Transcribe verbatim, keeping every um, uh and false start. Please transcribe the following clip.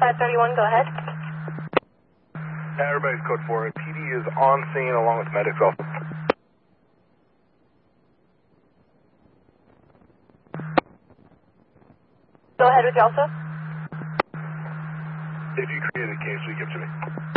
five thirty-one, go ahead. Everybody's code four. P D is on scene along with medics also. Go ahead with Delta. If you create a case, will you give it to me?